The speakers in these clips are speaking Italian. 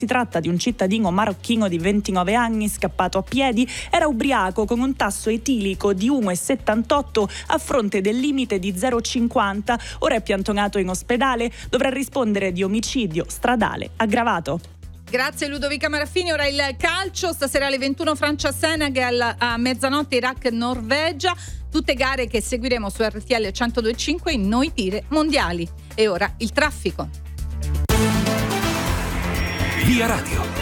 Si tratta di un cittadino marocchino di 29 anni scappato a piedi, era ubriaco con un tasso etilico di 1,78 a fronte del limite di 0,50. Ora è piantonato in ospedale, dovrà rispondere di omicidio stradale aggravato. Grazie Ludovica Maraffini. Ora il calcio, stasera alle 21 Francia-Senegal, a mezzanotte Iraq-Norvegia, tutte gare che seguiremo su RTL 102.5 in Noi Tire Mondiali. E ora il traffico. Via Radio.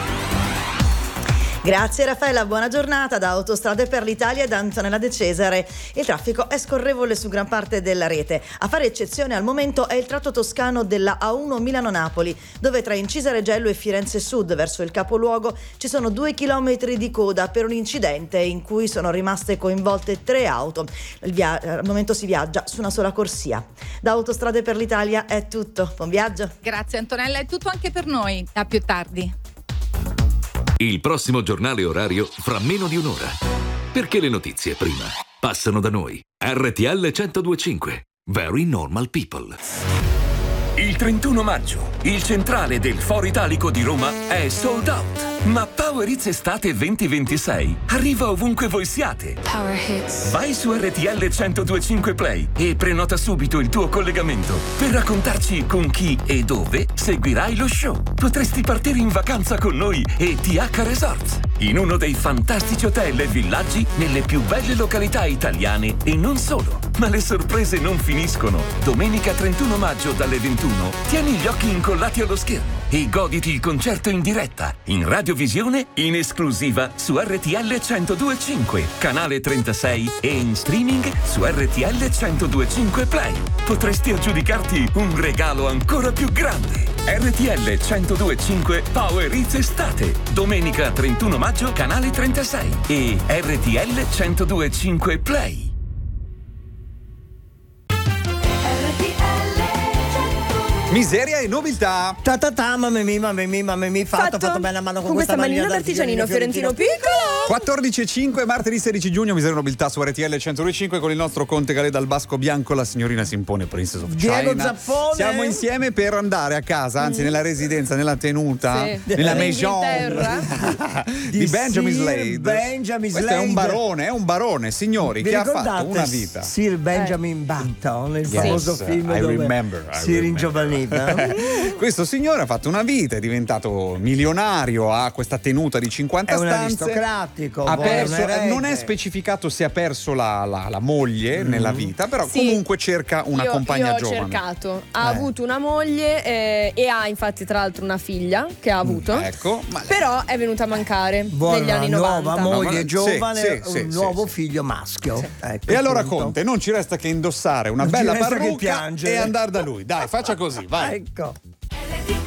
Grazie Raffaella, buona giornata. Da Autostrade per l'Italia e da Antonella De Cesare. Il traffico è scorrevole su gran parte della rete. A fare eccezione al momento è il tratto toscano della A1 Milano-Napoli, dove tra Incisa Regello e Firenze Sud verso il capoluogo ci sono 2 chilometri di coda per un incidente in cui sono rimaste coinvolte 3 auto. Al momento si viaggia su una sola corsia. Da Autostrade per l'Italia è tutto. Buon viaggio. Grazie Antonella, è tutto anche per noi. A più tardi. Il prossimo giornale orario fra meno di un'ora. Perché le notizie prima passano da noi. RTL 102.5. Very Normal People. Il 31 maggio, il centrale del Foro Italico di Roma è sold out. Ma Power Hits Estate 2026 arriva ovunque voi siate. Power Hits. Vai su RTL 102.5 Play e prenota subito il tuo collegamento per raccontarci con chi e dove seguirai lo show. Potresti partire in vacanza con noi e TH Resorts, in uno dei fantastici hotel e villaggi nelle più belle località italiane e non solo. Ma le sorprese non finiscono. Domenica 31 maggio dalle 21 tieni gli occhi incollati allo schermo e goditi il concerto in diretta, in radiovisione, in esclusiva su RTL 102.5, canale 36 e in streaming su RTL 102.5 Play. Potresti aggiudicarti un regalo ancora più grande. RTL 102.5 Power Hits Estate, domenica 31 maggio, canale 36 e RTL 102.5 Play. Miseria e nobiltà. Mamma fatto bene a mano con questa manina d'artigianino fiorentino piccolo. 14.05 martedì 16 giugno, Miseria e nobiltà su RTL 102.5 con il nostro conte Galè dal Basco Bianco, la signorina si impone, Princess of Diego China. Zappone. Siamo insieme per andare a casa, anzi nella residenza, nella tenuta, nella maison di Benjamin Slade. Questo è un barone, signori, Vi che ha ricordate fatto una vita. Sir Benjamin Button, il famoso film I dove remember. si ringiovaniva. Questo signore ha fatto una vita, è diventato milionario, ha questa tenuta di 50 È un stanze. aristocratico. Non è specificato se ha perso la moglie nella vita, però Sì. comunque cerca una compagna io ho giovane. cercato, ha avuto una moglie e ha infatti tra l'altro una figlia che ha avuto, Ecco, però è venuta a mancare Vuole negli anni una 90. nuova moglie Sì, giovane, sì, un sì, nuovo sì. figlio maschio. Ecco E allora punto. Conte, non ci resta che indossare una Non ci bella resta che parrucca piangere. e andare da lui. Dai, faccia così, vai. Ecco.